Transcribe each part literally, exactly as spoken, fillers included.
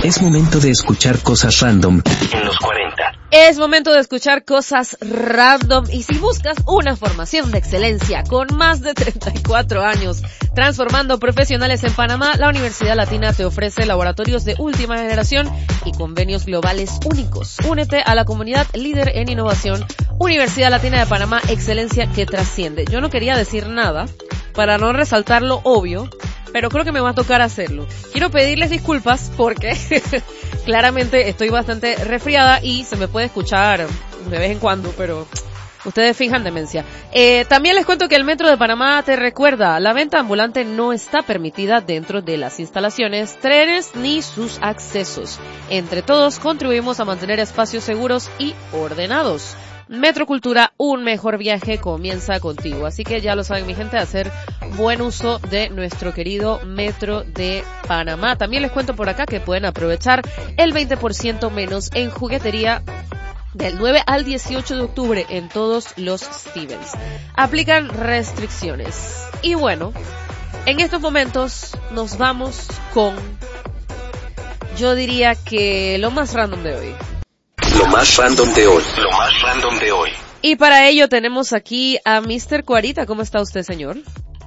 Es momento de escuchar cosas random en los cuarenta. Es momento de escuchar cosas random y si buscas una formación de excelencia con más de treinta y cuatro años transformando profesionales en Panamá, la Universidad Latina te ofrece laboratorios de última generación y convenios globales únicos. Únete a la comunidad líder en innovación, Universidad Latina de Panamá, excelencia que trasciende. Yo no quería decir nada para no resaltar lo obvio, pero creo que me va a tocar hacerlo. Quiero pedirles disculpas porque claramente estoy bastante resfriada y se me puede escuchar de vez en cuando, pero ustedes fijan demencia. Eh, también les cuento que el Metro de Panamá te recuerda, la venta ambulante no está permitida dentro de las instalaciones, trenes ni sus accesos. Entre todos contribuimos a mantener espacios seguros y ordenados. Metro Cultura, un mejor viaje comienza contigo. Así que ya lo saben mi gente, hacer buen uso de nuestro querido Metro de Panamá. También les cuento por acá que pueden aprovechar el veinte por ciento menos en juguetería del nueve al dieciocho de octubre en todos los Stevens. Aplican restricciones. Y bueno, en estos momentos nos vamos con, yo diría que lo más random de hoy. Lo más random de hoy. Lo más random de hoy. Y para ello tenemos aquí a mister Cuarita. ¿Cómo está usted, señor?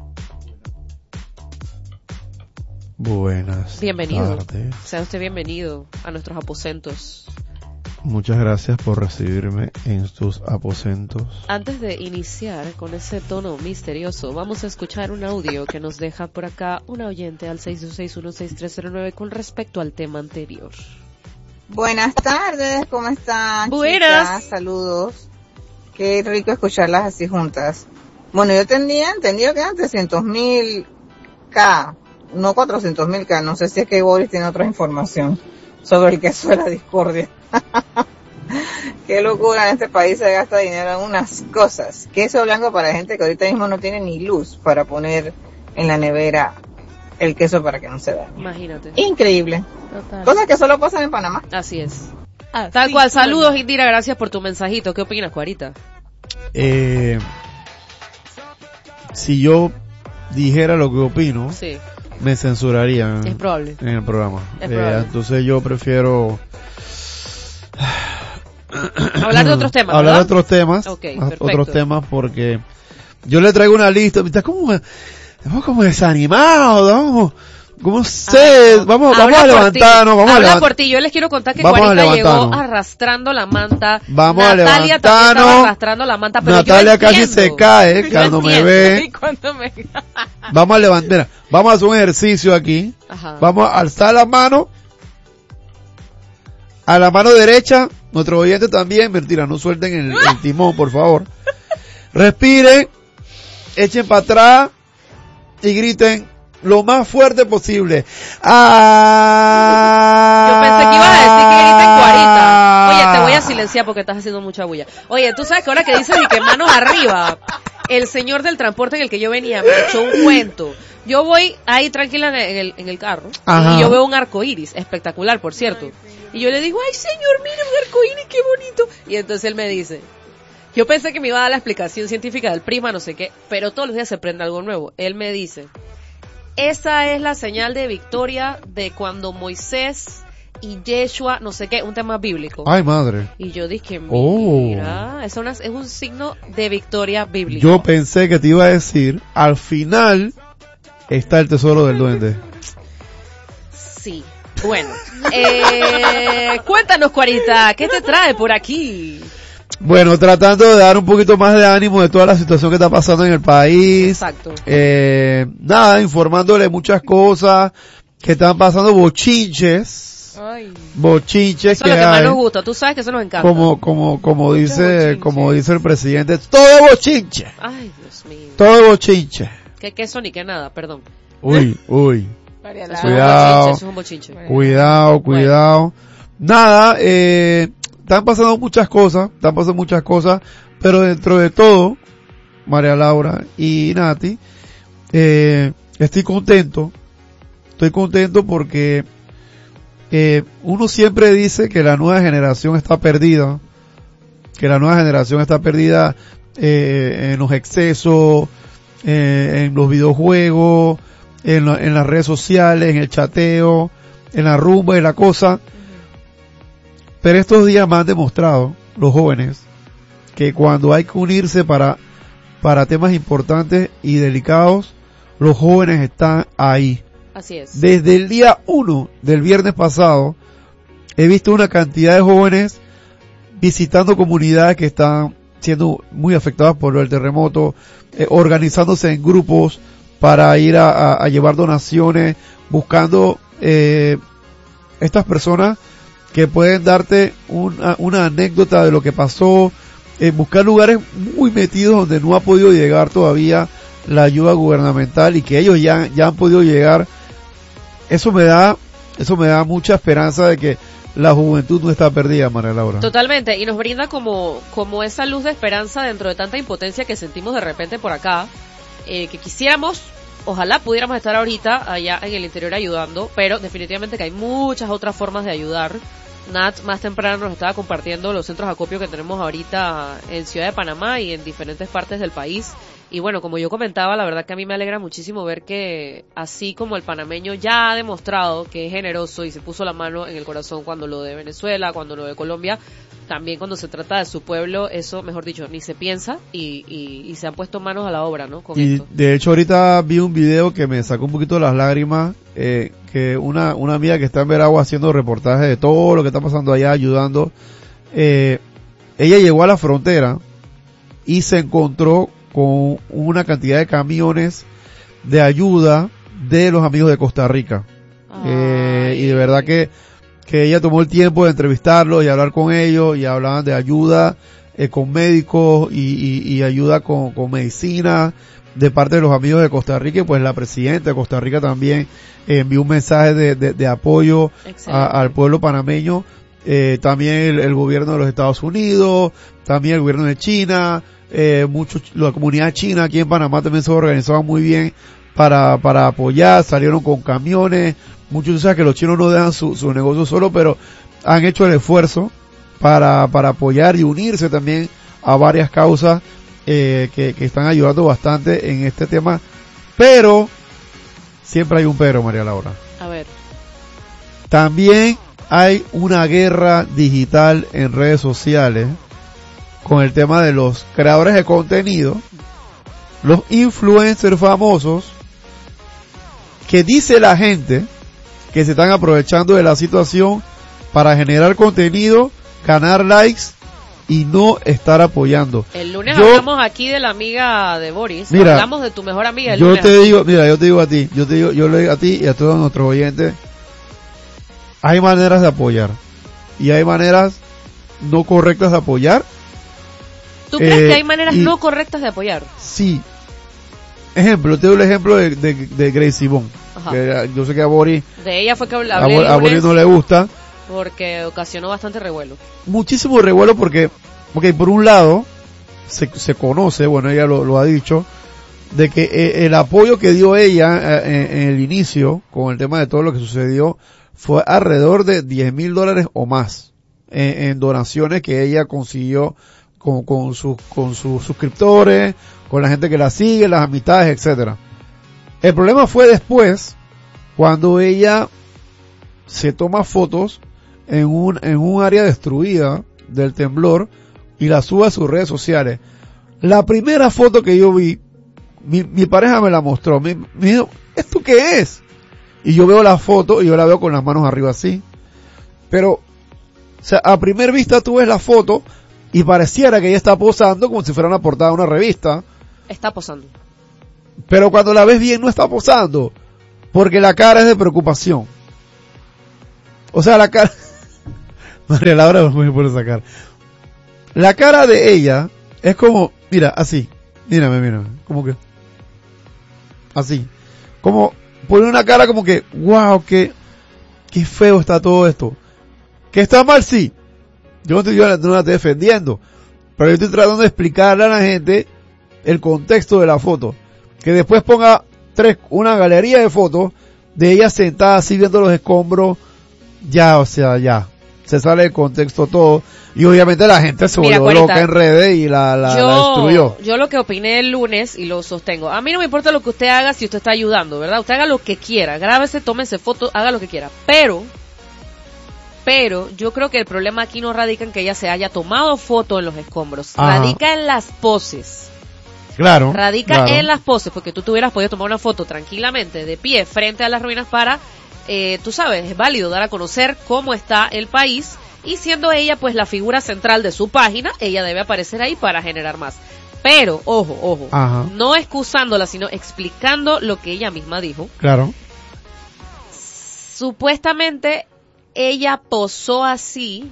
Buenas Bienvenido. tardes. Sea usted bienvenido a nuestros aposentos. Muchas gracias por recibirme en tus aposentos. Antes de iniciar con ese tono misterioso, vamos a escuchar un audio que nos deja por acá una oyente al seis dos seis uno seis tres cero nueve con respecto al tema anterior. Buenas tardes, ¿cómo están? Buenas. Chicas? Saludos. Qué rico escucharlas así juntas. Bueno, yo tenía entendido que eran trescientos mil K, no cuatrocientos mil K. No sé si es que Boris tiene otra información sobre el queso de la discordia. Qué locura, en este país se gasta dinero en unas cosas. Queso blanco para gente que ahorita mismo no tiene ni luz para poner en la nevera el queso para que no se dañe. Imagínate. Increíble. Total. Cosas que solo pasan en Panamá. Así es. Así Tal cual. suena. Saludos, Indira. Gracias por tu mensajito. ¿Qué opinas, Cuarita? Eh, si yo dijera lo que opino, Sí. me censurarían Es probable. en el programa. Es Eh, probable. entonces yo prefiero Hablar de otros temas, hablar de ¿verdad? otros temas, Ok, a- perfecto. otros temas porque yo le traigo una lista. Está como, estamos como desanimados, vamos, como sé, Ay, no. vamos, Habla vamos a por levantarnos, ti. vamos a Habla levantarnos. por ti. Yo les quiero contar que Vamos a Cuarita llegó levantarnos. arrastrando la manta. Vamos a Natalia también levantarnos. estaba arrastrando la manta, pero Natalia yo casi entiendo. se cae Yo cuando me entiendo. ve. Y cuando me- Vamos a levantar, mira, vamos a hacer un ejercicio aquí. Ajá. Vamos a alzar la mano. A la mano derecha, nuestro oyente también, mentira, no suelten el, el timón, por favor. Respiren, echen para atrás y griten lo más fuerte posible. ¡Ah! Yo pensé que ibas a decir que griten Cuarita. Oye, te voy a silenciar porque estás haciendo mucha bulla. Oye, tú sabes que ahora que dices y que manos arriba, el señor del transporte en el que yo venía me echó un cuento. Yo voy ahí tranquila en el, en el carro Ajá. y yo veo un arco iris, espectacular, por cierto. Y yo le digo, ay señor, mire un arco iris, qué bonito. Y entonces él me dice, yo pensé que me iba a dar la explicación científica del prisma, no sé qué, pero todos los días se prende algo nuevo. Él me dice, esa es la señal de victoria de cuando Moisés y Yeshua, no sé qué, un tema bíblico. Ay, madre. Y yo dije, Oh. mira, es, una, es un signo de victoria bíblica. Yo pensé que te iba a decir, al final está el tesoro del duende. Sí. Bueno, eh, cuéntanos, Cuarita, ¿qué te trae por aquí? Bueno, tratando de dar un poquito más de ánimo de toda la situación que está pasando en el país. Exacto. Eh, nada, informándole muchas cosas que están pasando, bochinches, Ay. bochinches Eso es que lo que más hay. nos gusta, tú sabes que eso nos encanta. Como, como, como Mucho dice, bochinche. como dice el presidente, todo es bochinche, Ay, Dios mío. todo es bochinche. ¿Qué queso ni qué nada? Perdón. Uy, uy, María Eso Lara. es un Cuidado. bochinche, eso es un bochinche. cuidado, cuidado. Nada, eh, están pasando muchas cosas, están pasando muchas cosas, pero dentro de todo, María Laura y Nati, eh, estoy contento, estoy contento porque eh, uno siempre dice que la nueva generación está perdida, que la nueva generación está perdida eh, en los excesos, eh, en los videojuegos, en, la- en las redes sociales, en el chateo, en la rumba y la cosa. Pero estos días me han demostrado, los jóvenes, que cuando hay que unirse para, para temas importantes y delicados, los jóvenes están ahí. Así es. Desde el día uno del viernes pasado, he visto una cantidad de jóvenes visitando comunidades que están siendo muy afectadas por el terremoto, eh, organizándose en grupos para ir a, a, a llevar donaciones, buscando eh, estas personas que pueden darte una, una anécdota de lo que pasó, eh, buscar lugares muy metidos donde no ha podido llegar todavía la ayuda gubernamental y que ellos ya, ya han podido llegar. Eso me da, eso me da mucha esperanza de que la juventud no está perdida, María Laura. Totalmente, y nos brinda como, como esa luz de esperanza dentro de tanta impotencia que sentimos de repente por acá, eh, que quisiéramos, ojalá pudiéramos estar ahorita allá en el interior ayudando, pero definitivamente que hay muchas otras formas de ayudar. Nat más temprano nos estaba compartiendo los centros de acopio que tenemos ahorita en Ciudad de Panamá y en diferentes partes del país. Y bueno, como yo comentaba, la verdad que a mí me alegra muchísimo ver que así como el panameño ya ha demostrado que es generoso y se puso la mano en el corazón cuando lo de Venezuela, cuando lo de Colombia, también cuando se trata de su pueblo, eso, mejor dicho, ni se piensa y, y, y se han puesto manos a la obra, ¿no? Con y esto. De hecho ahorita vi un video que me sacó un poquito de las lágrimas, eh, que una, una amiga que está en Veragua haciendo reportaje de todo lo que está pasando allá, ayudando, eh, ella llegó a la frontera y se encontró con una cantidad de camiones de ayuda de los amigos de Costa Rica. Eh, y de verdad que, que ella tomó el tiempo de entrevistarlos y hablar con ellos y hablaban de ayuda eh, con médicos y, y, y ayuda con, con medicina de parte de los amigos de Costa Rica, y pues la presidenta de Costa Rica también eh, envió un mensaje de, de, de apoyo a, al pueblo panameño, eh, también el, el gobierno de los Estados Unidos, también el gobierno de China, eh, muchos, la comunidad china aquí en Panamá también se organizaba muy bien para, para apoyar, salieron con camiones, muchos saben que los chinos no dejan su, su negocio solo, pero han hecho el esfuerzo para, para apoyar y unirse también a varias causas eh, que, que están ayudando bastante en este tema, pero siempre hay un pero, María Laura. A ver. También hay una guerra digital en redes sociales con el tema de los creadores de contenido, los influencers famosos, que dice la gente que se están aprovechando de la situación para generar contenido, ganar likes y no estar apoyando. El lunes yo, hablamos aquí de la amiga de Boris, mira, hablamos de tu mejor amiga. El yo lunes te aquí. digo, mira, yo te digo a ti, yo te digo, yo le digo a ti y a todos nuestros oyentes, hay maneras de apoyar y hay maneras no correctas de apoyar. ¿Tú crees eh, que hay maneras y, no correctas de apoyar? Sí. Ejemplo, te doy el ejemplo de, de, de Gracie Bond. Que yo sé que a Boris, de ella fue que hablé a, Bo, a Boris no le gusta. Porque ocasionó bastante revuelo. Muchísimo revuelo porque, porque por un lado, se, se conoce, bueno, ella lo, lo ha dicho, de que eh, el apoyo que dio ella eh, en, en el inicio, con el tema de todo lo que sucedió, fue alrededor de diez mil dólares o más en, en donaciones que ella consiguió con, con sus, con sus suscriptores, con la gente que la sigue, las amistades, etcétera. El problema fue después, cuando ella se toma fotos en un, en un área destruida del temblor y la sube a sus redes sociales. La primera foto que yo vi, mi, mi pareja me la mostró, me, me dijo, ¿esto qué es? Y yo veo la foto y yo la veo con las manos arriba así. Pero, o sea, a primera vista tú ves la foto y pareciera que ella está posando como si fuera una portada de una revista. Está posando. Pero cuando la ves bien no está posando, porque la cara es de preocupación. O sea, la cara... María Laura me voy por sacar. La cara de ella es como, mira, así. Mírame, mírame. Como que... Así. Como, pone una cara como que, wow, qué, qué feo está todo esto. ¿Que está mal? Sí. Yo no estoy, yo no la estoy defendiendo. Pero yo estoy tratando de explicarle a la gente el contexto de la foto. Que después ponga tres, una galería de fotos de ella sentada así viendo los escombros. Ya, o sea, ya. se sale de contexto todo, y obviamente la gente se Mira, volvió Cuarita, loca en redes y la, la, yo, la destruyó. Yo lo que opiné el lunes, y lo sostengo, a mí no me importa lo que usted haga si usted está ayudando, ¿verdad? Usted haga lo que quiera, grábese, tómese fotos, haga lo que quiera, pero, pero, yo creo que el problema aquí no radica en que ella se haya tomado foto en los escombros, Ajá. radica en las poses. Claro. Radica claro. en las poses, porque tú te hubieras podido tomar una foto tranquilamente de pie frente a las ruinas para, eh, tú sabes, es válido dar a conocer cómo está el país, y siendo ella pues la figura central de su página, ella debe aparecer ahí para generar más. Pero, ojo, ojo, Ajá. no excusándola, sino explicando lo que ella misma dijo. Claro. Supuestamente ella posó así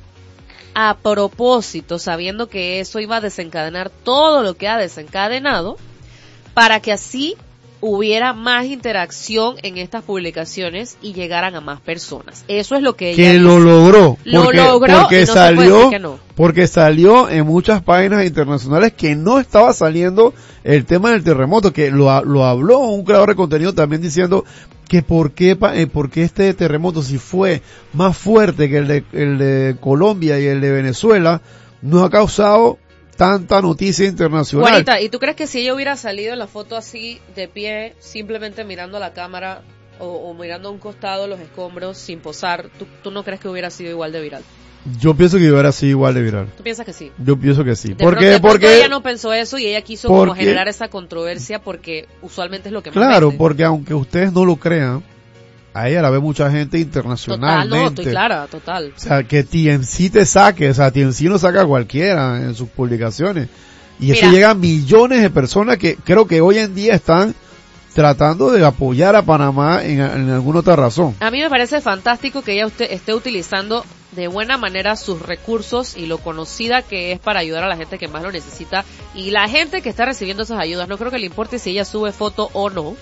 a propósito, sabiendo que eso iba a desencadenar todo lo que ha desencadenado, para que así hubiera más interacción en estas publicaciones y llegaran a más personas. Eso es lo que ella Que dice. lo logró. Lo porque, logró porque y no se puede salió, decir que no. porque salió en muchas páginas internacionales que no estaba saliendo el tema del terremoto, que lo, lo habló un creador de contenido también diciendo que por qué, pa- eh, por qué este terremoto, si fue más fuerte que el de, el de Colombia y el de Venezuela, no ha causado tanta noticia internacional. Juanita, ¿y tú crees que si ella hubiera salido en la foto así, de pie, simplemente mirando a la cámara o, o mirando a un costado los escombros sin posar, ¿tú, tú no crees que hubiera sido igual de viral? Yo pienso que hubiera sido igual de viral. ¿Tú piensas que sí? Yo pienso que sí. De Porque, pronto, de pronto porque, ella no pensó eso y ella quiso como porque- generar esa controversia porque usualmente es lo que más claro, vende. porque aunque ustedes no lo crean, a ella la ve mucha gente Total, internacionalmente. no, estoy clara, total. O sea, que T M C te saque, o sea, T M C lo saca a cualquiera en sus publicaciones. Y eso Mira. llega a millones de personas que creo que hoy en día están tratando de apoyar a Panamá en, en alguna otra razón. A mí me parece fantástico que ella usted esté utilizando de buena manera sus recursos y lo conocida que es para ayudar a la gente que más lo necesita, y la gente que está recibiendo esas ayudas, no creo que le importe si ella sube foto o no.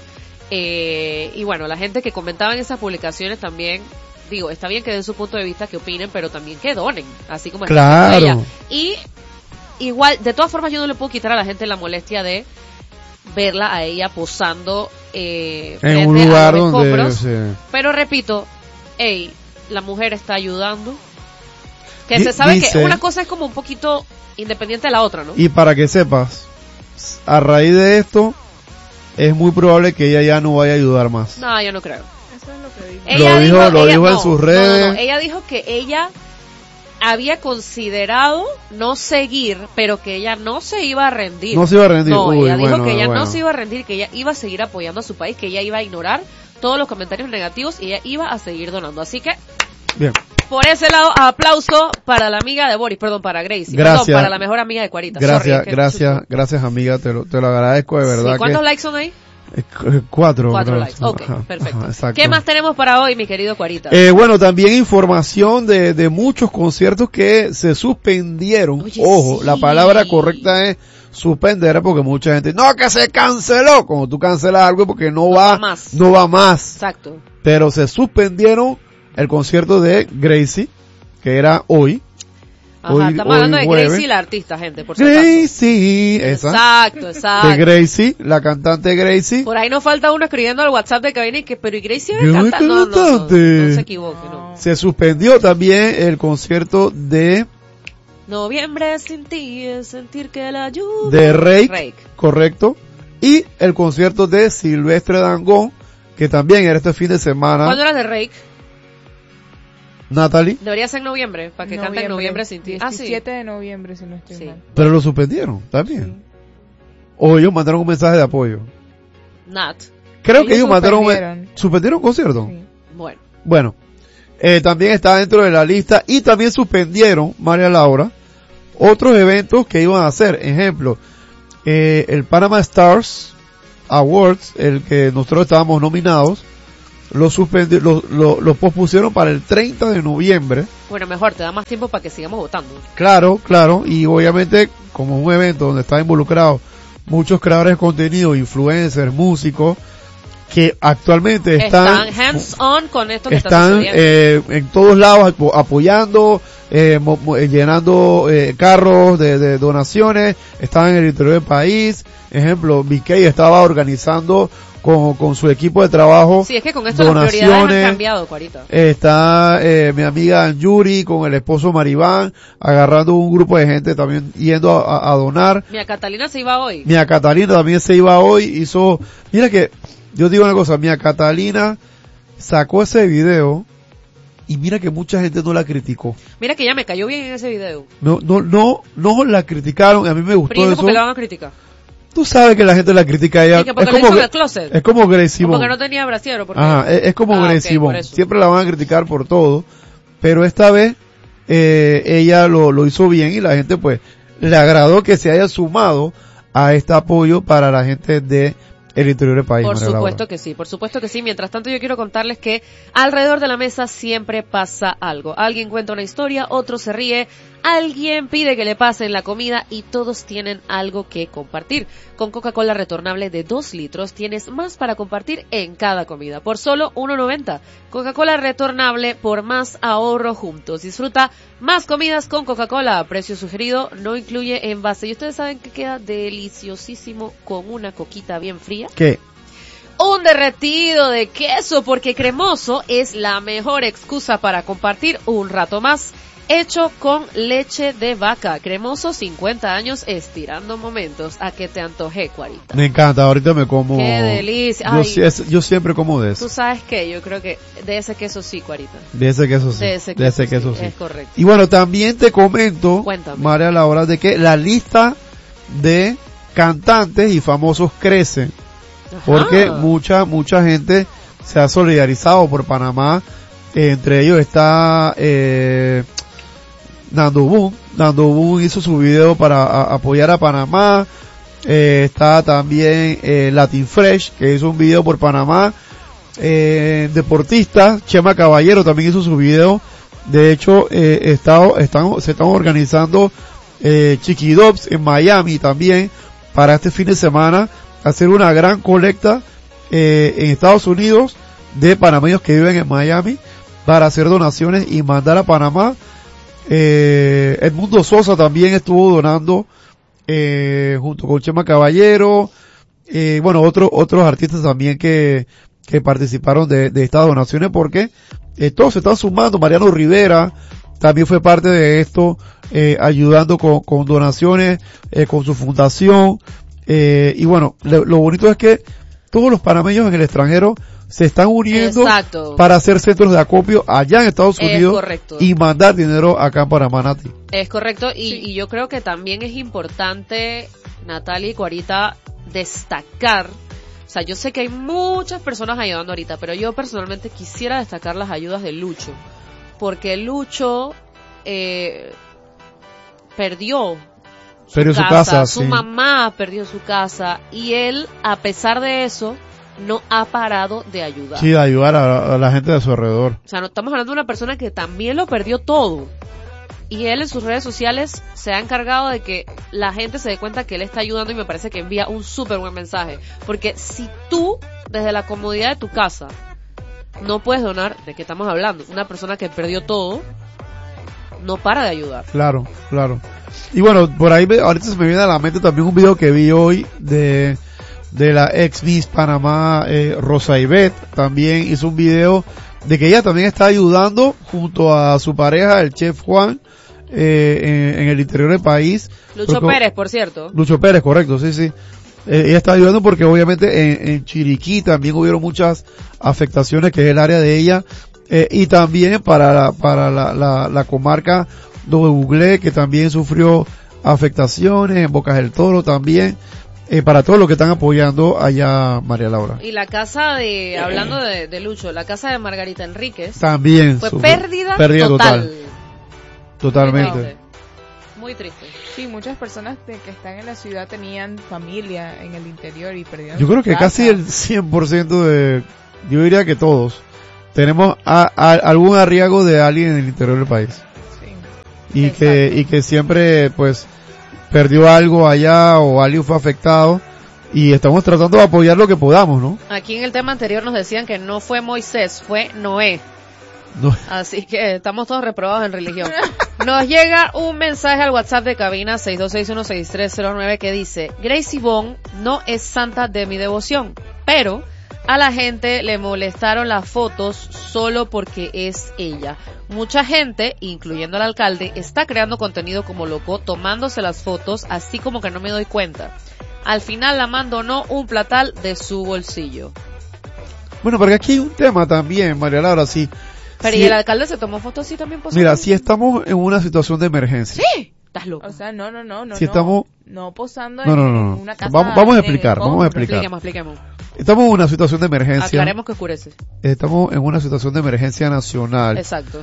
Eh, y bueno, la gente que comentaba en esas publicaciones también, digo, está bien que den su punto de vista, que opinen, pero también que donen, así como está Claro. haciendo ella. Y igual, de todas formas, yo no le puedo quitar a la gente la molestia de verla a ella posando eh, En un frente a lugar los donde... escombros. sí. Pero repito, hey, la mujer está ayudando. Que Di- se sabe dice- que una cosa es como un poquito independiente de la otra, ¿no? Y para que sepas, a raíz de esto, es muy probable que ella ya no vaya a ayudar más. No, yo no creo. Eso es lo que dijo. Ella Lo dijo- lo dijo en no, sus no, redes. no, no. Ella dijo que ella había considerado no seguir, pero que ella no se iba a rendir. No se iba a rendir. No, Uy, ella dijo bueno, que ella bueno. no se iba a rendir, que ella iba a seguir apoyando a su país, que ella iba a ignorar todos los comentarios negativos y ella iba a seguir donando. Así que, Bien. por ese lado, aplauso para la amiga de Boris, perdón, para Gracie. Gracias. Perdón, para la mejor amiga de Cuarita. Gracias, Sorry, es que- gracias, gracias amiga, te lo, te lo agradezco de verdad. Sí, ¿cuántos que, likes son ahí? eh, cu- Cuatro. Cuatro creo. likes. Ok, Ajá, perfecto. ajá, exacto. ¿Qué más tenemos para hoy, mi querido Cuarita? Eh, bueno, también información de, de muchos conciertos que se suspendieron. Oye, Ojo, sí. la palabra correcta es suspender, porque mucha gente, no, que se canceló. Como tú cancelas algo porque no, No va, va más. no va más. Exacto. Pero se suspendieron el concierto de Gracie, que era hoy. Ajá, Hoy- estamos hoy hablando de jueves. Gracie, la artista, gente, por si acaso. Gracie, esa. Exacto, De exacto. Gracie, la cantante Gracie. Por ahí nos falta uno escribiendo al WhatsApp de cabina y que, pero ¿y Gracie Yo no canta? te No, no, no, no, cantaste. no se equivoque, no. Se suspendió también el concierto de, Noviembre sin ti es sentir que la lluvia... de Rake, Rake. correcto. Y el concierto de Silvestre Dangond, que también era este fin de semana. ¿Cuándo era de Rake? Natalie, Debería ser en noviembre, para que cante en noviembre sin ti. Ah, sí. diecisiete de noviembre, si no estoy Sí. mal. pero lo suspendieron también. Sí. O ellos mandaron un mensaje de apoyo. Nat. Creo que Ellos ellos mandaron un suspendieron. ¿Suspendieron un concierto? Sí. Bueno. Bueno, eh, también está dentro de la lista y también suspendieron, María Laura, otros eventos que iban a hacer. Ejemplo, eh, el Panama Stars Awards, el que nosotros estábamos nominados, lo suspendi lo, lo, lo pospusieron para el treinta de noviembre. Bueno, mejor, te da más tiempo para que sigamos votando. Claro, claro, y obviamente como un evento donde están involucrados muchos creadores de contenido, influencers, músicos, que actualmente están, Están hands on con esto que está están sucediendo. eh, en todos lados apo- apoyando, eh, mo- mo- eh, llenando eh, carros de, de donaciones, están en el interior del país. Ejemplo, B K estaba organizando con, con su equipo de trabajo Sí, es que con esto las prioridades donaciones. han cambiado, Cuarita. Está eh, mi amiga Yuri con el esposo Maribán, agarrando un grupo de gente también yendo a, a- a donar. Mira, Catalina se iba hoy. Mia Catalina también se iba hoy, hizo, mira que, yo digo una cosa, Mia Catalina sacó ese video y mira que mucha gente no la criticó. Mira que ya me cayó bien en ese video. No, no, no, no la criticaron, a mí me gustó Pero ¿y eso eso. porque la van a criticar? Tú sabes que la gente la critica a ella. Sí, que porque es lo hizo como, en el closet. es como Grace O Simón. porque no tenía brasiero. Porque... Ajá, es, es como Ah, Grace ok, Simón. por eso. Siempre la van a criticar por todo, pero esta vez eh, ella lo, lo hizo bien y la gente pues le agradó que se haya sumado a este apoyo para la gente de el interior del país. Por María Laura. supuesto que sí, por supuesto que sí. Mientras tanto yo quiero contarles que alrededor de la mesa siempre pasa algo. Alguien cuenta una historia, otro se ríe, alguien pide que le pasen la comida y todos tienen algo que compartir. Con Coca-Cola retornable de dos litros tienes más para compartir en cada comida por solo uno noventa. Coca-Cola retornable por más ahorro juntos. Disfruta más comidas con Coca-Cola. Precio sugerido, no incluye envase. Y ustedes saben que queda deliciosísimo con una coquita bien fría. ¿Qué? Un derretido de queso, porque cremoso es la mejor excusa para compartir un rato más. Hecho con leche de vaca. Cremoso, cincuenta años, estirando momentos. A que te antojé, Cuarita. Me encanta, ahorita me como. Qué delicia. Yo, Ay. sí- es- yo siempre como de eso. Tú sabes qué, yo creo que de ese queso sí, Cuarita. De ese queso sí. De ese De ese queso queso sí, sí. es correcto. Y bueno, también te comento, Cuéntame. María Laura, de que la lista de cantantes y famosos crece. Ajá. Porque mucha, mucha gente se ha solidarizado por Panamá. Eh, entre ellos está, eh, Nando Boom. Nando Boom hizo su video para a- apoyar a Panamá. Eh, está también, eh, Latin Fresh, que hizo un video por Panamá. Eh, deportistas, Chema Caballero también hizo su video. De hecho, eh, está, están, se están organizando, eh, Chiquidops en Miami también para este fin de semana hacer una gran colecta eh, en Estados Unidos de panameños que viven en Miami para hacer donaciones y mandar a Panamá. Eh, Edmundo Sosa también estuvo donando eh, junto con Chema Caballero, eh, bueno, otros otros artistas también que que participaron de, de estas donaciones porque eh, todos se están sumando. Mariano Rivera también fue parte de esto, eh, ayudando con, con donaciones, eh, con su fundación. Eh, y bueno, lo, lo bonito es que todos los panameños en el extranjero se están uniendo Exacto. para hacer centros de acopio allá en Estados Es Unidos correcto. y mandar dinero acá en Panamá, Nati. Es correcto, y, Sí. y yo creo que también es importante, Natalia y Cuarita, destacar, o sea, yo sé que hay muchas personas ayudando ahorita, pero yo personalmente quisiera destacar las ayudas de Lucho, porque Lucho eh, perdió Perdió su casa, su sí. mamá perdió su casa, y él, a pesar de eso, no ha parado de ayudar. Sí, de ayudar a, a la gente de su alrededor. O sea, no estamos hablando de una persona que también lo perdió todo. Y él en sus redes sociales se ha encargado de que la gente se dé cuenta que él está ayudando, y me parece que envía un súper buen mensaje. Porque si tú, desde la comodidad de tu casa, no puedes donar, ¿de qué estamos hablando? Una persona que perdió todo, no para de ayudar. Claro, claro. Y bueno, por ahí me- ahorita se me viene a la mente también un video que vi hoy de de la ex Miss Panamá, eh, Rosa Ivette. También hizo un video de que ella también está ayudando junto a su pareja, el chef Juan, eh, en, en el interior del país. Lucho Porque- Pérez, por cierto. Lucho Pérez, correcto, sí, sí. Eh, ella está ayudando porque obviamente en, en Chiriquí también hubieron muchas afectaciones, que es el área de ella, eh, y también para la, para la, la, la comarca de Buglé, que también sufrió afectaciones, en Bocas del Toro también, eh, para todos los que están apoyando allá, María Laura. Y la casa de, hablando de, de Lucho, la casa de Margarita Enríquez, También. fue sufrió- pérdida, pérdida total. total. Totalmente. Muy triste. Muy triste. Sí, muchas personas de que están en la ciudad tenían familia en el interior y perdieron Yo su creo que casa. casi el cien por ciento de, yo diría que todos, tenemos a, a- algún arriago de alguien en el interior del país. Sí. Y que, y que siempre, pues, perdió algo allá o alguien fue afectado. y estamos tratando de apoyar lo que podamos, ¿no? Aquí en el tema anterior nos decían que no fue Moisés, fue Noé. No. Así que estamos todos reprobados en religión. Nos llega un mensaje al WhatsApp de cabina seis dos seis uno seis tres cero nueve que dice: Gracie Bond no es santa de mi devoción, pero a la gente le molestaron las fotos solo porque es ella. Mucha gente, incluyendo al alcalde, está creando contenido como loco, tomándose las fotos, así como que no me doy cuenta. Al final la mandonó un platal de su bolsillo. Bueno, porque aquí hay un tema también, María Laura, sí. Pero si, ¿y el alcalde se tomó fotos así también? Posando? Mira, si estamos en una situación de emergencia. Sí, estás loco. O sea, no, no, no, no. Si no, estamos... no posando no, no, en, no, no. en una casa. Vamos, vamos a en el explicar, vamos a compro. explicar. Expliquemos, expliquemos. Estamos en una situación de emergencia. Aclaremos que oscurece. Estamos en una situación de emergencia nacional. Exacto.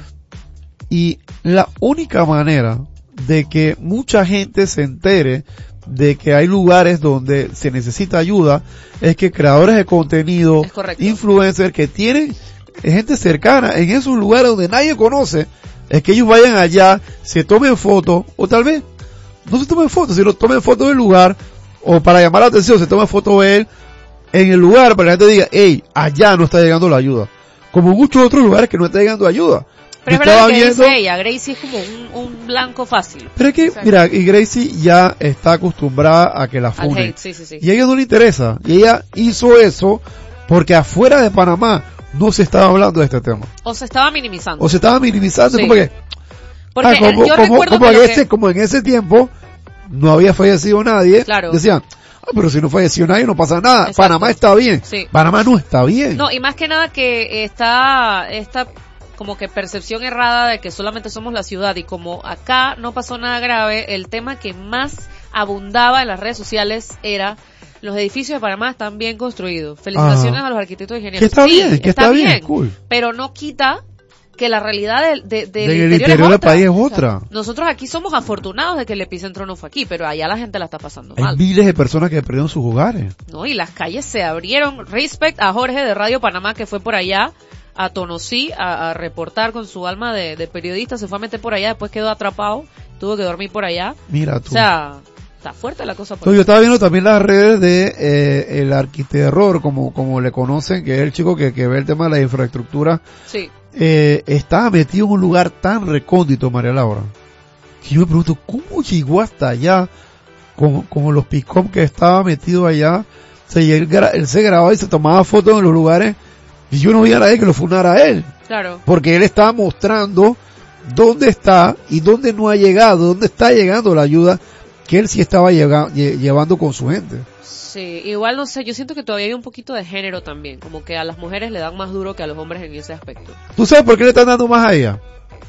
Y la única manera de que mucha gente se entere de que hay lugares donde se necesita ayuda es que creadores de contenido, influencers que tienen gente cercana en esos lugares donde nadie conoce, es que ellos vayan allá, se tomen fotos, o tal vez no se tomen fotos, sino tomen fotos del lugar, o para llamar la atención, se tomen fotos de él en el lugar para que la gente diga, hey, allá no está llegando la ayuda. Como muchos otros lugares que no está llegando ayuda. Pero es verdad que viendo, dice ella, Gracie es como un, un blanco fácil. Pero es que, exacto, mira, y Gracie ya está acostumbrada a que la funen. Sí, sí, sí. Y a ella no le interesa. Y ella hizo eso porque afuera de Panamá no se estaba hablando de este tema. O se estaba minimizando. O se estaba minimizando. Sí. Como que, porque ah, como, yo como, recuerdo como, que en que... ese, como en ese tiempo no había fallecido nadie. Claro. Decían, ah, pero si no falleció nadie no pasa nada. Exacto. Panamá está bien. Sí. Panamá no está bien. No, y más que nada que está esta como que percepción errada de que solamente somos la ciudad, y como acá no pasó nada grave, el tema que más abundaba en las redes sociales era los edificios de Panamá están bien construidos. Felicitaciones Ajá. a los arquitectos e ingenieros. Que está sí, bien, que está, está bien, bien, cool. Pero no quita que la realidad de, de, de del interior, interior es del otra. país es otra. O sea, nosotros aquí somos afortunados de que el epicentro no fue aquí, pero allá la gente la está pasando Hay mal. miles de personas que perdieron sus hogares. No, y las calles se abrieron. Respect a Jorge de Radio Panamá, que fue por allá a Tonosí a, a reportar con su alma de, de periodista, se fue a meter por allá, después quedó atrapado, tuvo que dormir por allá. Mira tú. O sea, está fuerte la cosa por no, yo estaba viendo también las redes de eh, el arquiterror, como como le conocen, que es el chico que, que ve el tema de la infraestructura. Sí. Eh, estaba metido en un lugar tan recóndito, María Laura, que yo me pregunto, ¿cómo llegó hasta allá? Como, como los pick-up que estaba metido allá. O sea, y él, él se grababa y se tomaba fotos en los lugares, y yo no vi a nadie que lo funara a él. Claro. Porque él estaba mostrando dónde está y dónde no ha llegado, dónde está llegando la ayuda que él sí estaba llega, llevando con su gente. Sí, igual no sé, yo siento que todavía hay un poquito de género también, como que a las mujeres le dan más duro que a los hombres en ese aspecto. ¿Tú sabes por qué le están dando más a ella?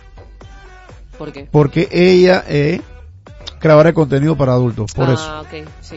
¿Por qué? Porque ella es creadora de contenido para adultos, por ah, eso. Ah, ok, sí.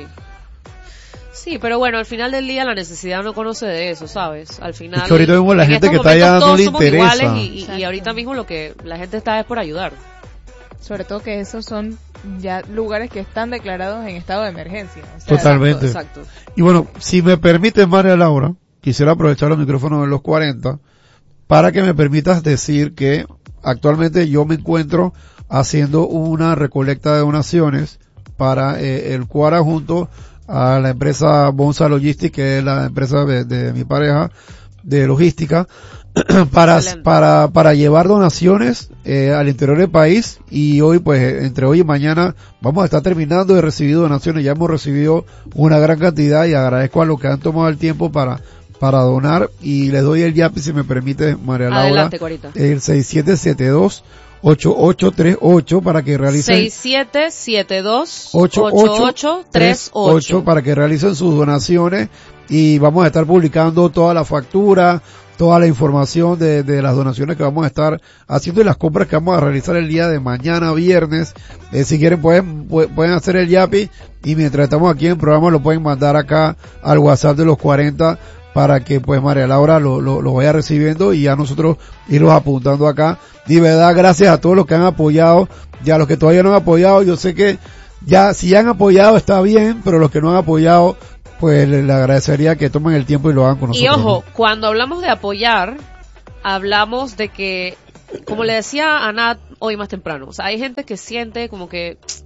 Sí, pero bueno, al final del día la necesidad no conoce de eso, ¿sabes? Al final... Es que ahorita mismo la gente que está allá no le interesa. Todos somos iguales y, y, y ahorita mismo lo que la gente está es por ayudar. Sobre todo que esos son ya lugares que están declarados en estado de emergencia. O sea, totalmente. Exacto, exacto. Y bueno, si me permite, María Laura, quisiera aprovechar los micrófonos de los cuarenta para que me permitas decir que actualmente yo me encuentro haciendo una recolecta de donaciones para eh, el Cuara junto a la empresa Bonza Logistics, que es la empresa de, de mi pareja de logística, para, para, para llevar donaciones eh, al interior del país. Y hoy, pues, entre hoy y mañana vamos a estar terminando de recibir donaciones. Ya hemos recibido una gran cantidad y agradezco a los que han tomado el tiempo para, para donar. Y les doy el yapi, si me permite, María Laura. Adelante, Corita. El seis siete siete dos ocho ocho tres ocho para que realicen seis siete siete dos ocho ocho tres ocho para que realicen sus donaciones, y vamos a estar publicando toda la factura, toda la información de, de las donaciones que vamos a estar haciendo y las compras que vamos a realizar el día de mañana viernes. Eh, si quieren pueden pueden hacer el yapi, y mientras estamos aquí en el programa lo pueden mandar acá al WhatsApp de los cuarenta para que pues María Laura lo, lo, lo vaya recibiendo y ya nosotros irlos apuntando acá. Y de verdad, gracias a todos los que han apoyado, y a los que todavía no han apoyado. Yo sé que ya si ya han apoyado está bien, pero los que no han apoyado, pues le, le agradecería que tomen el tiempo y lo hagan con nosotros. Y ojo, cuando hablamos de apoyar, hablamos de que, como le decía a Nat hoy más temprano, o sea, hay gente que siente como que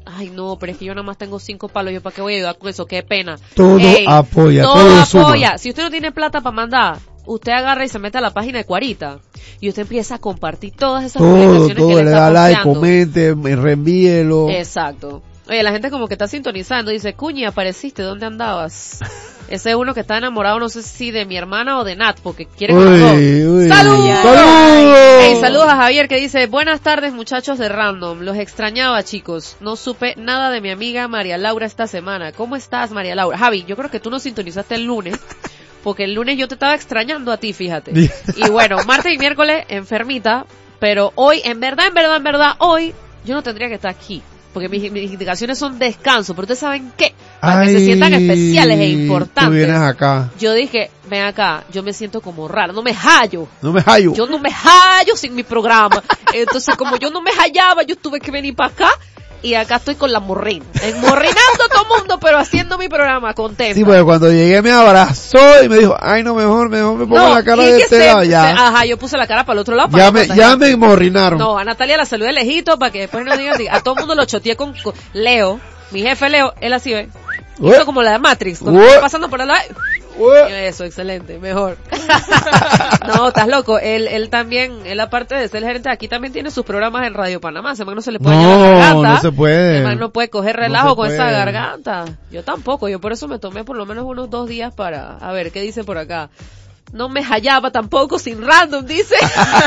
ay no, pero es que yo nada más tengo cinco palos, yo para qué voy a ayudar con eso, qué pena. Todo Ey, apoya, todo, todo apoya. suma. Si usted no tiene plata para mandar, usted agarra y se mete a la página de Cuarita y usted empieza a compartir todas esas Todo, publicaciones que todo, le le está da like, posteando. comente, me reenvíelo. Exacto. Oye, la gente como que está sintonizando, dice, Cuñi, apareciste, ¿dónde andabas? Ese es uno que está enamorado, no sé si de mi hermana o de Nat, porque quiere con los dos. Uy, uy. ¡Saludos! ¡Saludos! Hey, saludos a Javier que dice, buenas tardes muchachos de Random, los extrañaba chicos, no supe nada de mi amiga María Laura esta semana. ¿Cómo estás María Laura? Javi, yo creo que tú no sintonizaste el lunes, porque el lunes yo te estaba extrañando a ti, fíjate. Y bueno, martes y miércoles enfermita, pero hoy, en verdad, en verdad, en verdad, hoy yo no tendría que estar aquí. Porque mis, mis indicaciones son descanso, pero ustedes saben qué, para Ay, que se sientan especiales e Tú importantes. vienes acá. Yo dije, ven acá, yo me siento como rara, no me hallo. No me hallo. Yo no me hallo sin mi programa. Entonces, como yo no me hallaba, yo tuve que venir para acá. Y acá estoy con la morrina. Morrinando a todo el mundo, pero haciendo mi programa contenta. Sí, porque cuando llegué me abrazó y me dijo, ay no, mejor, mejor me pongo No, la cara y de que este se- lado. se- Ya, ajá, yo puse la cara para el otro lado. Para ya no me, contagiar. ya me morrinaron. No, a Natalia la saludé lejito para que después no digan, a todo el mundo lo choteé con, con Leo, mi jefe Leo, él así ve. Ué. Hizo como la de Matrix, cuando Ué. está pasando por el lado. Ué. Eso, excelente, mejor. No, estás loco. Él, él también, él aparte de ser el gerente, aquí también tiene sus programas en Radio Panamá. Ese man no se le puede No, llevar la garganta. no se puede. Ese man no puede coger No relajo se con esa puede. garganta. Yo tampoco. Yo por eso me tomé por lo menos unos dos días para, a ver, ¿qué dice por acá? No me hallaba tampoco sin Random, dice.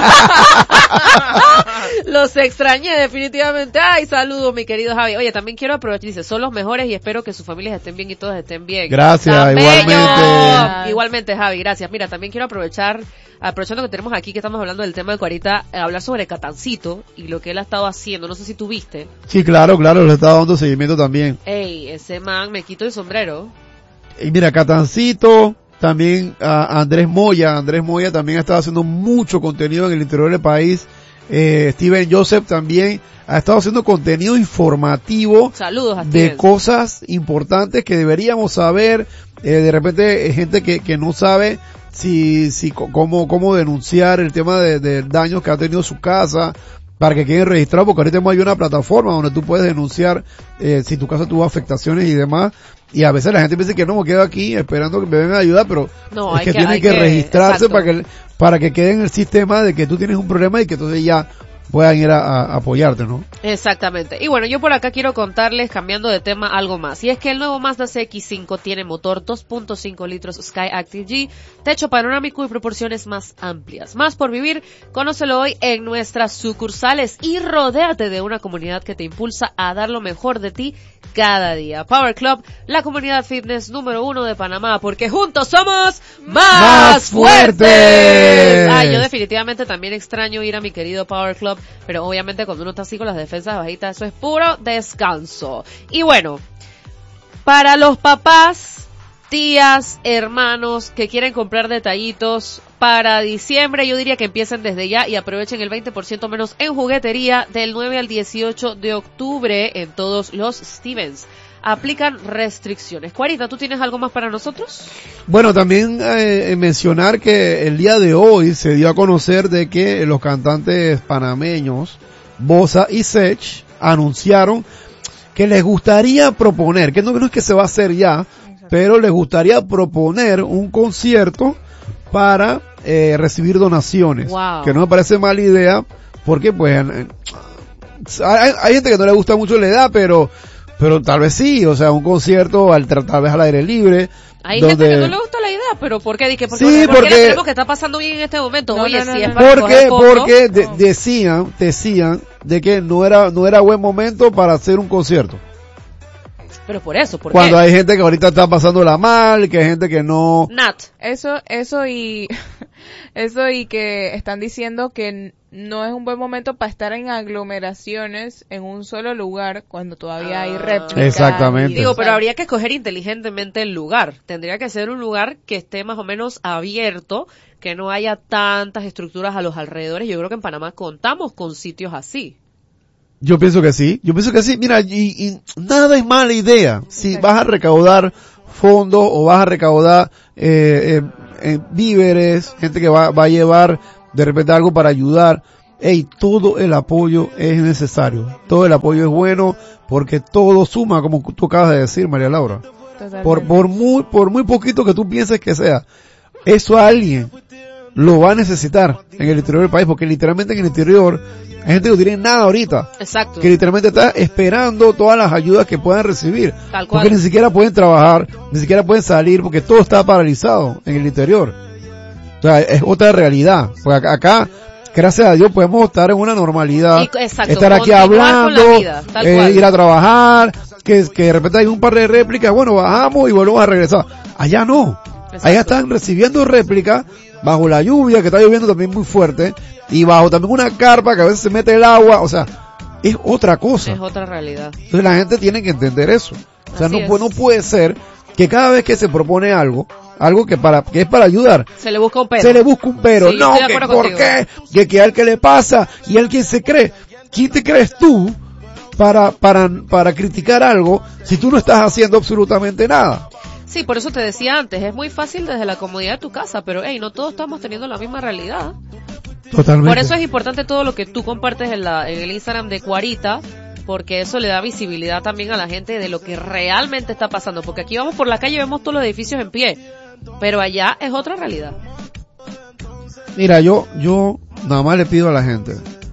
Los extrañé definitivamente. Ay, saludos, mi querido Javi. Oye, también quiero aprovechar, dice, son los mejores y espero que sus familias estén bien y todos estén bien. Gracias, Tan bello. igualmente. Igualmente, Javi, gracias. Mira, también quiero aprovechar, aprovechando que tenemos aquí, que estamos hablando del tema de Cuarita, eh, hablar sobre Catancito y lo que él ha estado haciendo. No sé si tú viste. Sí, claro, claro, le estaba dando seguimiento también. Ey, ese man, me quito el sombrero. Y mira, Catancito, también a Andrés Moya, Andrés Moya también ha estado haciendo mucho contenido en el interior del país. Eh, Steven Joseph también ha estado haciendo contenido informativo Saludos a de Steven. cosas importantes que deberíamos saber. Eh, de repente eh, gente que, que no sabe si, si co- cómo, cómo denunciar el tema de, de daños que ha tenido su casa para que queden registrados, porque ahorita hay una plataforma donde tú puedes denunciar eh, si tu casa tuvo afectaciones y demás. Y a veces la gente piensa que no, me quedo aquí esperando que me vengan a ayudar, pero No, es hay que, que- tienen hay que, que- registrarse exacto. para que para que quede en el sistema de que tú tienes un problema y que entonces ya puedan ir a, a apoyarte, ¿no? Exactamente. Y bueno, yo por acá quiero contarles, cambiando de tema, algo más. Y es que el nuevo Mazda C X cinco tiene motor dos punto cinco litros Sky Active G, techo panorámico y proporciones más amplias. Más por vivir, conócelo hoy en nuestras sucursales y rodéate de una comunidad que te impulsa a dar lo mejor de ti cada día. Power Club, la comunidad fitness número uno de Panamá, porque juntos somos más, ¡Más fuertes. fuertes! Ay, yo definitivamente también extraño ir a mi querido Power Club, pero obviamente cuando uno está así con las defensas bajitas, eso es puro descanso. Y bueno, para los papás, tías, hermanos que quieren comprar detallitos para diciembre, yo diría que empiecen desde ya y aprovechen el veinte por ciento menos en juguetería del nueve al dieciocho de octubre en todos los Stevens. Aplican restricciones. Cuarita, ¿tú tienes algo más para nosotros? Bueno, también eh, mencionar que el día de hoy se dio a conocer de que los cantantes panameños, Bosa y Sech, anunciaron que les gustaría proponer, que no, no es que se va a hacer ya, pero les gustaría proponer un concierto para eh, recibir donaciones. Wow. Que no me parece mala idea, porque pues eh, hay, hay gente que no le gusta mucho la edad, pero pero tal vez sí, o sea, un concierto al, tal vez al aire libre. Hay donde... gente que no le gusta la idea, pero ¿por qué? Dije, porque, Sí, ¿por qué porque- le tenemos que está pasando bien en este momento? No, Oye, no, no, si es no. para Porque, recoger fondos, porque de- no. decían, decían de que no era, no era buen momento para hacer un concierto. pero por eso, ¿por Cuando qué? hay gente que ahorita está pasándola mal, que hay gente que no... Nat, Eso, eso y, eso y que están diciendo que n- no es un buen momento para estar en aglomeraciones en un solo lugar cuando todavía hay Ah. réplicas. Exactamente. y- digo, o sea, pero habría que escoger inteligentemente el lugar. Tendría que ser un lugar que esté más o menos abierto, que no haya tantas estructuras a los alrededores. Yo creo que en Panamá contamos con sitios así. Yo pienso que sí, yo pienso que sí. Mira, y, y nada es mala idea. Si vas a recaudar fondos o vas a recaudar eh, eh, eh, víveres, gente que va, va a llevar de repente algo para ayudar, hey, todo el apoyo es necesario, todo el apoyo es bueno, porque todo suma, como tú acabas de decir, María Laura. Totalmente. Por, por muy, por muy poquito que tú pienses que sea, eso alguien lo va a necesitar en el interior del país, porque literalmente en el interior hay gente que no tiene nada ahorita. Exacto. Que literalmente está esperando todas las ayudas que puedan recibir. Tal cual. Porque ni siquiera pueden trabajar, ni siquiera pueden salir, porque todo está paralizado en el interior. O sea, es otra realidad. Porque acá, acá gracias a Dios podemos estar en una normalidad. Y, exacto, estar aquí continuar hablando, con la vida, tal eh, cual. ir a trabajar, que, que de repente hay un par de réplicas, bueno, bajamos y volvemos a regresar. Allá no. Exacto. Allá están recibiendo réplicas bajo la lluvia, que está lloviendo también muy fuerte, y bajo también una carpa que a veces se mete el agua, o sea, es otra cosa. Es otra realidad. Entonces la gente tiene que entender eso. O sea, Así no, pu- no es. puede ser que cada vez que se propone algo, algo que para, que es para ayudar, Se le busca un pero. se le busca un pero. Sí, No, estoy de que acuerdo por contigo. qué, que, que al que le pasa, y al que se cree. ¿Quién te crees tú para, para, para criticar algo si tú no estás haciendo absolutamente nada? Sí, por eso te decía antes, es muy fácil desde la comodidad de tu casa, pero hey, no todos estamos teniendo la misma realidad. Totalmente. Por eso es importante todo lo que tú compartes en, la, en el Instagram de Cuarita, porque eso le da visibilidad también a la gente de lo que realmente está pasando, porque aquí vamos por la calle y vemos todos los edificios en pie, pero allá es otra realidad. Mira, yo, yo nada más le pido a la gente,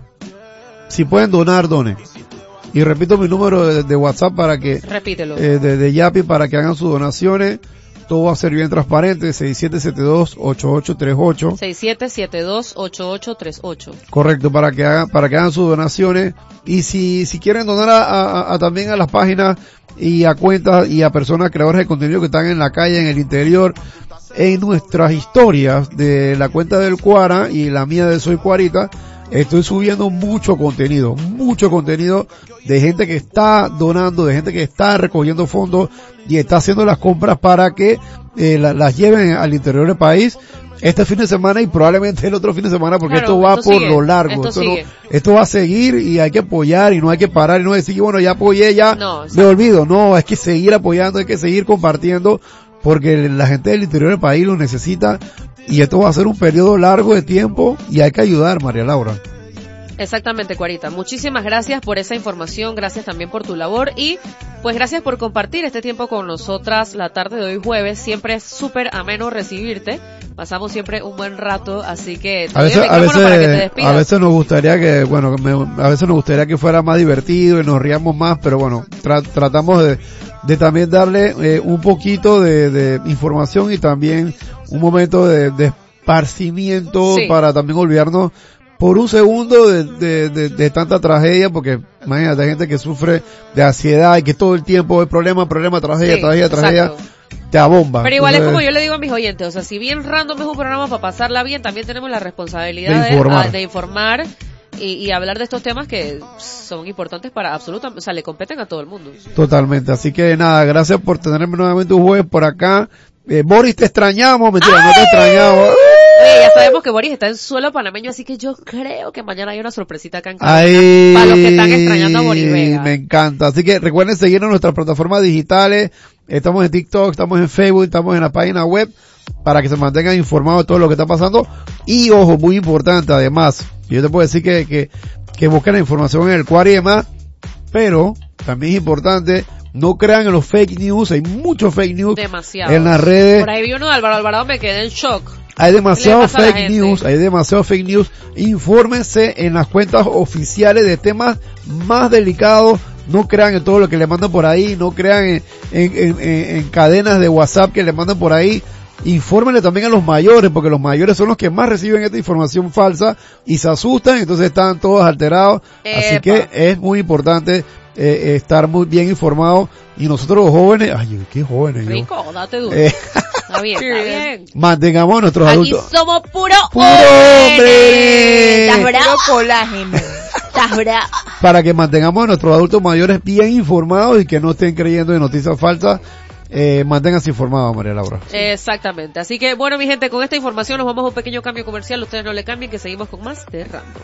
si pueden donar, donen. Y repito mi número de, de WhatsApp para que, Repítelo. eh, de, de Yapi, para que hagan sus donaciones. Todo va a ser bien transparente, seis siete siete dos, ocho ocho tres ocho. seis siete siete dos, ocho ocho tres ocho. Correcto, para que hagan, para que hagan sus donaciones. Y si, si quieren donar a, a, a también a las páginas y a cuentas y a personas creadores de contenido que están en la calle, en el interior, en nuestras historias de la cuenta del Cuara y la mía de Soy Cuarita, estoy subiendo mucho contenido, mucho contenido de gente que está donando, de gente que está recogiendo fondos y está haciendo las compras para que eh, la, las lleven al interior del país este fin de semana y probablemente el otro fin de semana, porque Claro, esto va esto por sigue, lo largo. esto Esto, no- sigue. esto va a seguir y hay que apoyar y no hay que parar y no decir, bueno, ya apoyé, ya No, me exacto. olvido. No, es que seguir apoyando, hay que seguir compartiendo, porque la gente del interior del país lo necesita y esto va a ser un periodo largo de tiempo y hay que ayudar, María Laura. Exactamente, Cuarita. Muchísimas gracias por esa información, gracias también por tu labor y pues gracias por compartir este tiempo con nosotras la tarde de hoy jueves. Siempre es súper ameno recibirte. Pasamos siempre un buen rato, así que te A doy el veces, a micrófono para que te veces, despidas. a veces nos gustaría que, bueno, me- a veces nos gustaría que fuera más divertido y nos riamos más, pero bueno, tra- tratamos de, de también darle eh, un poquito de, de información y también un momento de, de esparcimiento Sí. para también olvidarnos por un segundo de, de, de, de tanta tragedia, porque imagínate, hay gente que sufre de ansiedad y que todo el tiempo es problema, problema, tragedia, Sí, tragedia, tragedia, exacto. te abomba. Pero igual es Entonces, como yo le digo a mis oyentes, o sea, si bien Random es un programa para pasarla bien, también tenemos la responsabilidad De de informar. ah, de informar y, y hablar de estos temas que son importantes para absolutamente, o sea, le competen a todo el mundo. Totalmente, así que nada, gracias por tenerme nuevamente un jueves por acá. Eh, Boris, te extrañamos, mentira, no te extrañamos. Oye, ya sabemos que Boris está en suelo panameño, así que yo creo que mañana hay una sorpresita acá en cabina Ay, para los que están extrañando a Boris Vega. me encanta. Así que recuerden seguirnos en nuestras plataformas digitales. Estamos en TikTok, estamos en Facebook, estamos en la página web para que se mantengan informados de todo lo que está pasando. Y ojo, muy importante además, yo te puedo decir que, que, que busquen la información en el Cuara y demás, pero también es importante, no crean en los fake news, hay muchos fake news Demasiado. en las redes. Por ahí vi uno de Álvaro Alvarado, me quedé en shock. Hay demasiado ¿Qué le pasa a la fake gente? news, hay demasiado fake news. Infórmense en las cuentas oficiales de temas más delicados. No crean en todo lo que le mandan por ahí, no crean en, en, en, en- en cadenas de WhatsApp que le mandan por ahí. Infórmenle también a los mayores, porque los mayores son los que más reciben esta información falsa y se asustan, entonces están todos alterados. Así Epa. que es muy importante eh, estar muy bien informados. Y nosotros los jóvenes, ay, qué jóvenes, yo. Rico, date duro. Eh, Está bien, está bien. mantengamos a nuestros Aquí adultos. somos puro, ¡Puro hombre. hombre! ¿Estás Puro bravo? colágeno. ¿Estás bravo? Para que mantengamos a nuestros adultos mayores bien informados y que no estén creyendo en noticias falsas. Eh, manténganse informados, María Laura. Exactamente. Así que, bueno, mi gente, con esta información nos vamos a un pequeño cambio comercial. Ustedes no le cambien, que seguimos con más de Random.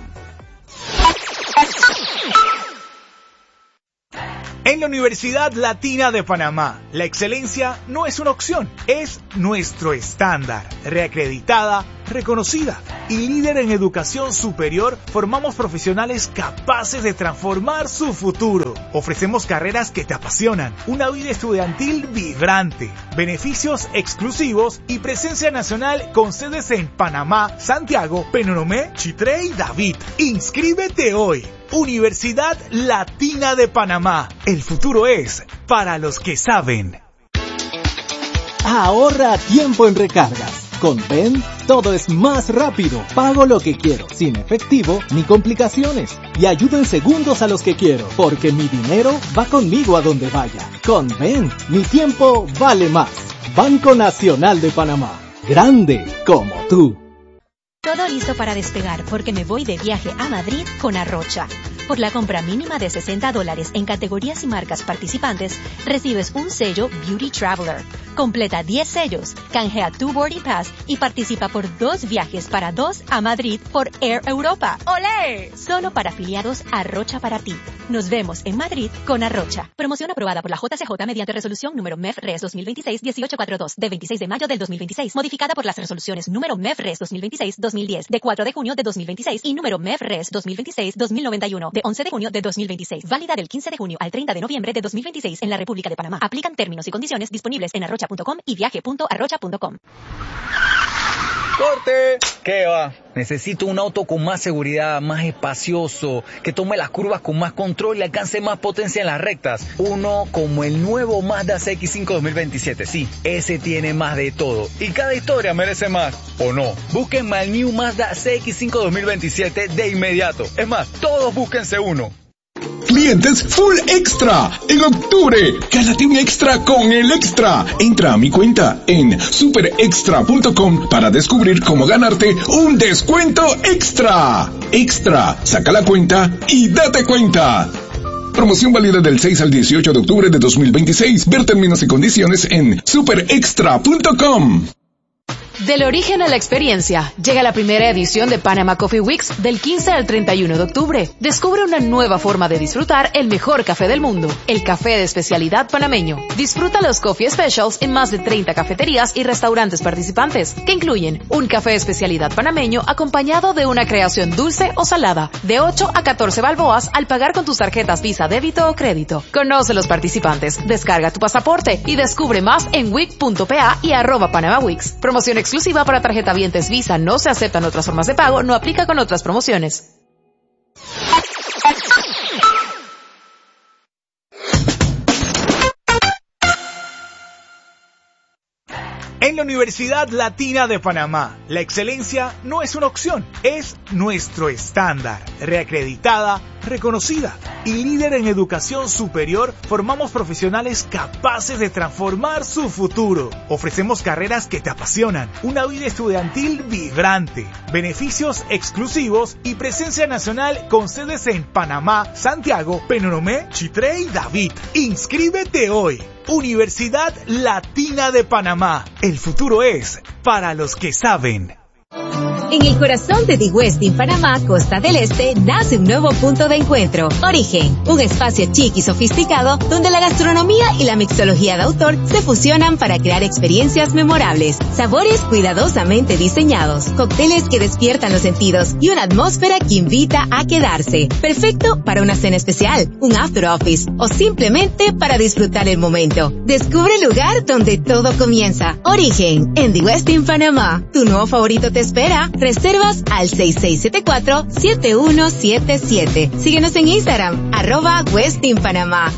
En la Universidad Latina de Panamá, la excelencia no es una opción, es nuestro estándar, reacreditada, reconocida y líder en educación superior, formamos profesionales capaces de transformar su futuro. Ofrecemos carreras que te apasionan, una vida estudiantil vibrante, beneficios exclusivos y presencia nacional con sedes en Panamá, Santiago, Penonomé, Chitré y David. Inscríbete hoy. Universidad Latina de Panamá. El futuro es para los que saben. Ahorra tiempo en recargas. Con Ven, todo es más rápido. Pago lo que quiero, sin efectivo ni complicaciones. Y ayudo en segundos a los que quiero, porque mi dinero va conmigo a donde vaya. Con Ven, mi tiempo vale más. Banco Nacional de Panamá. Grande como tú. Todo listo para despegar porque me voy de viaje a Madrid con Arrocha. Por la compra mínima de sesenta dólares en categorías y marcas participantes, recibes un sello Beauty Traveler. Completa diez sellos, canjea tu Boarding Pass y participa por dos viajes para dos a Madrid por Air Europa. ¡Olé! Solo para afiliados Arrocha para ti. Nos vemos en Madrid con Arrocha. Promoción aprobada por la J C J mediante resolución número M E F Res dos mil veintiséis dieciocho cuarenta y dos de veintiséis de mayo del dos mil veintiséis, modificada por las resoluciones número M E F Res dos mil veintiséis dos mil diez de cuatro de junio de dos mil veintiséis y número M E F Res dos mil veintiséis dos mil noventa y uno de once de junio de dos mil veintiséis, válida del quince de junio al treinta de noviembre de dos mil veintiséis en la República de Panamá. Aplican términos y condiciones disponibles en arrocha punto com y viaje punto arrocha punto com. ¡Corte! ¿Qué va? Necesito un auto con más seguridad, más espacioso, que tome las curvas con más control y alcance más potencia en las rectas. Uno como el nuevo Mazda C X cinco dos mil veintisiete. Sí, ese tiene más de todo. Y cada historia merece más, ¿o no? Búsquenme al New Mazda C X cinco dos mil veintisiete de inmediato. Es más, todos búsquense uno. Clientes Full Extra en octubre. Gánate extra con el extra. Entra a mi cuenta en super extra punto com para descubrir cómo ganarte un descuento extra. Extra, saca la cuenta y date cuenta. Promoción válida del seis al dieciocho de octubre de dos mil veintiséis. Ver términos y condiciones en super extra punto com. Del origen a la experiencia, llega la primera edición de Panama Coffee Weeks del quince al treinta y uno de octubre. Descubre una nueva forma de disfrutar el mejor café del mundo, el café de especialidad panameño. Disfruta los Coffee Specials en más de treinta cafeterías y restaurantes participantes, que incluyen un café de especialidad panameño acompañado de una creación dulce o salada, de ocho a catorce balboas al pagar con tus tarjetas Visa, débito o crédito. Conoce los participantes, descarga tu pasaporte y descubre más en wic punto pa y arroba Panama Weeks. Promoción exclusiva para tarjetavientes Visa. No se aceptan otras formas de pago. No aplica con otras promociones. En la Universidad Latina de Panamá, la excelencia no es una opción, es nuestro estándar. Reacreditada, reconocida y líder en educación superior, formamos profesionales capaces de transformar su futuro. Ofrecemos carreras que te apasionan, una vida estudiantil vibrante, beneficios exclusivos y presencia nacional con sedes en Panamá, Santiago, Penonomé, Chitré y David. Inscríbete hoy. Universidad Latina de Panamá. El futuro es para los que saben. En el corazón de The Westin Panamá, Costa del Este, nace un nuevo punto de encuentro. Origen, un espacio chic y sofisticado donde la gastronomía y la mixología de autor se fusionan para crear experiencias memorables. Sabores cuidadosamente diseñados, cócteles que despiertan los sentidos y una atmósfera que invita a quedarse. Perfecto para una cena especial, un after office o simplemente para disfrutar el momento. Descubre el lugar donde todo comienza. Origen, en The Westin Panamá. Tu nuevo favorito te espera. Reservas al seis seis siete cuatro siete uno siete siete. Síguenos en Instagram, arroba Westin Panamá.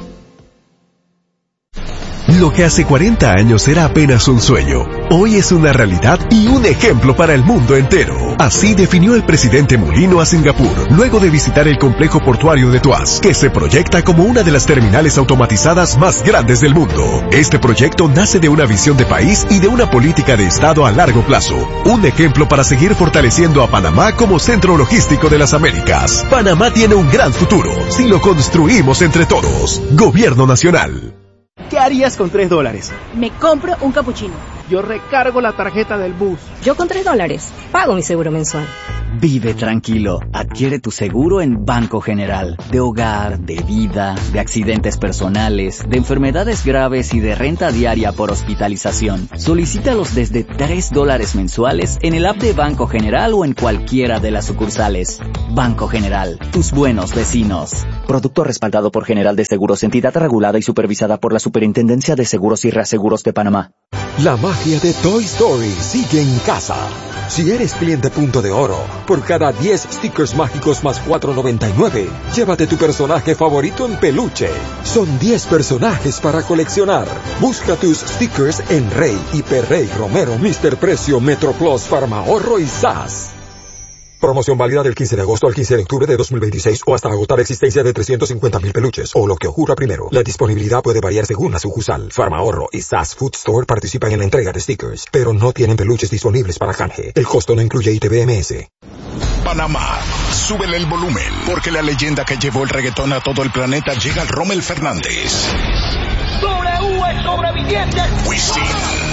Lo que hace cuarenta años era apenas un sueño, hoy es una realidad y un ejemplo para el mundo entero. Así definió el presidente Mulino a Singapur, luego de visitar el complejo portuario de Tuas, que se proyecta como una de las terminales automatizadas más grandes del mundo. Este proyecto nace de una visión de país y de una política de Estado a largo plazo. Un ejemplo para seguir fortaleciendo a Panamá como centro logístico de las Américas. Panamá tiene un gran futuro, si lo construimos entre todos. Gobierno Nacional. ¿Qué harías con tres dólares? Me compro un capuchino. yo recargo la tarjeta del bus. Yo con tres dólares pago mi seguro mensual. Vive tranquilo. Adquiere tu seguro en Banco General. De hogar, de vida, de accidentes personales, de enfermedades graves y de renta diaria por hospitalización. Solicítalos desde tres dólares mensuales en el app de Banco General o en cualquiera de las sucursales. Banco General, tus buenos vecinos. Producto respaldado por General de Seguros, entidad regulada y supervisada por la Superintendencia de Seguros y Reaseguros de Panamá. La magia de Toy Story sigue en casa. Si eres cliente Punto de Oro, por cada diez stickers mágicos más cuatro noventa y nueve, llévate tu personaje favorito en peluche. Son diez personajes para coleccionar. Busca tus stickers en Rey, Hiperrey, Romero, míster Precio, MetroPlus, Farmahorro y S A S. Promoción válida del quince de agosto al quince de octubre de dos mil veintiséis o hasta agotar existencia de trescientos cincuenta mil peluches o lo que ocurra primero. La disponibilidad puede variar según la sucursal. Farmahorro y S A S Food Store participan en la entrega de stickers, pero no tienen peluches disponibles para canje. El costo no incluye I T B M S. Panamá, súbele el volumen, porque la leyenda que llevó el reggaetón a todo el planeta llega al Rommel Fernández. W es sobreviviente. Wisin.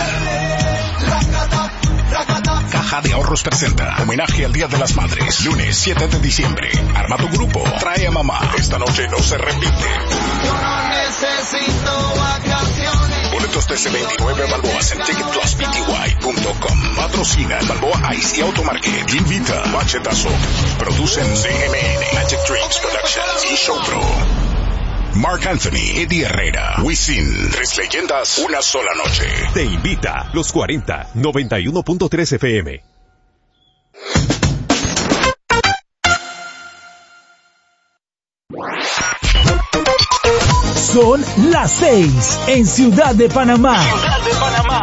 Caja de Ahorros presenta homenaje al Día de las Madres, lunes siete de diciembre. Arma tu grupo, trae a mamá. Esta noche no se repite. Yo no necesito vacaciones. Boletos desde veintinueve balboas en ticket plus p t y punto com. Patrocina Balboa Ice y Automarket. Invita Machetazo. Producen C M N, Magic Drinks Productions y Showpro. Mark Anthony, Eddie Herrera, Wisin, tres leyendas, una sola noche. Te invita Los cuarenta, noventa y uno punto tres F M. Son las seis en Ciudad de Panamá. Ciudad de Panamá.